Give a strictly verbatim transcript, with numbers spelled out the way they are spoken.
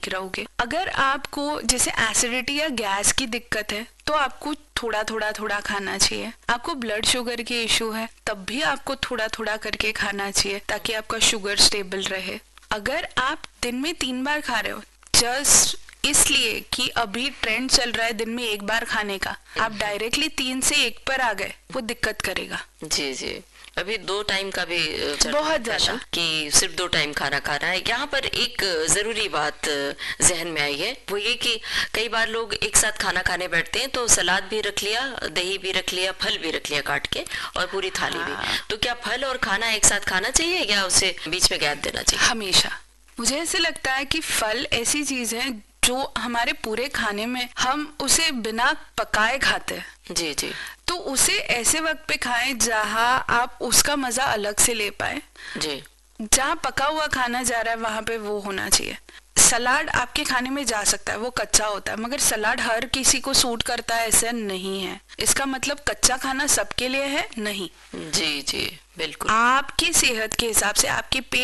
ठीक रहोगे। अगर आपको जैसे एसिडिटी या गैस की दिक्कत है तो आपको थोड़ा थोड़ा थोड़ा खाना चाहिए। आपको ब्लड शुगर के इशू है तब भी आपको थोड़ा थोड़ा करके खाना चाहिए ताकि आपका शुगर स्टेबल रहे। अगर आप दिन में तीन बार खा रहे हो जस्ट इसलिए कि अभी ट्रेंड चल रहा है दिन में एक बार खाने का, आप डायरेक्टली तीन से एक पर आ गए, वो दिक्कत करेगा। जी जी, अभी दो टाइम का भी बहुत ज्यादा कि सिर्फ दो टाइम खाना खा रहा है। यहाँ पर एक जरूरी बात जहन में आई है, वो ये कि कई बार लोग एक साथ खाना खाने बैठते हैं तो सलाद भी रख लिया, दही भी रख लिया, फल भी रख लिया काट के और पूरी थाली हाँ। भी। तो क्या फल और खाना एक साथ खाना चाहिए या उसे बीच में गैप देना चाहिए? हमेशा मुझे ऐसे लगता है कि फल ऐसी चीज है जो हमारे पूरे खाने में हम उसे बिना पकाए खाते हैं। जी जी, तो उसे ऐसे वक्त पे खाएं जहां आप उसका मजा अलग से ले पाए। जी, जहाँ पका हुआ खाना जा रहा है वहां पे वो होना चाहिए। सलाद आपके खाने में जा सकता है, वो कच्चा होता है, मगर सलाद हर किसी को सूट करता है ऐसा नहीं है। इसका मतलब कच्चा खाना सबके लिए है नहीं। जी जी, बिल्कुल। आपकी सेहत के हिसाब से, आपके पेट